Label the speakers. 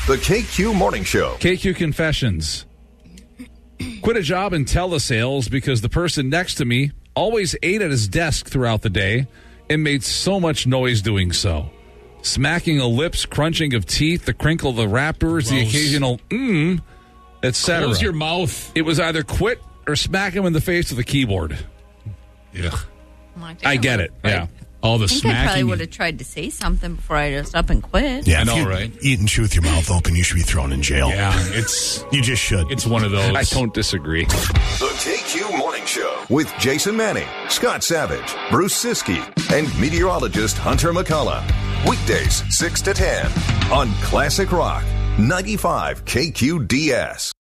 Speaker 1: The KQ Morning Show.
Speaker 2: KQ Confessions. Quit a job in telesales because the person next to me always ate at his desk throughout the day and made so much noise doing so. Smacking of lips, crunching of teeth, the crinkle of the wrappers, the occasional etc.
Speaker 3: Close your mouth.
Speaker 2: It was either quit or smack him in the face with a keyboard.
Speaker 3: Yeah.
Speaker 2: I get it. Yeah.
Speaker 3: All the
Speaker 4: I think
Speaker 3: smacking.
Speaker 4: I probably would have tried to say something before I just up and quit.
Speaker 5: Yeah,
Speaker 3: I
Speaker 5: if
Speaker 3: know,
Speaker 5: you
Speaker 3: right?
Speaker 5: Eat and chew with your mouth open, you should be thrown in jail.
Speaker 3: Yeah, it's
Speaker 5: You just should.
Speaker 3: it's one of those.
Speaker 2: I don't disagree.
Speaker 1: The KQ Morning Show with Jason Manning, Scott Savage, Bruce Siskey, and meteorologist Hunter McCullough. Weekdays 6 to 10 on Classic Rock 95 KQDS.